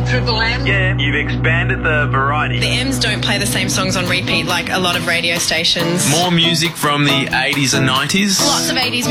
Triple M? Yeah, you've expanded the variety. The M's don't play the same songs on repeat like a lot of radio stations. More music from the 80s and 90s. Lots of 80s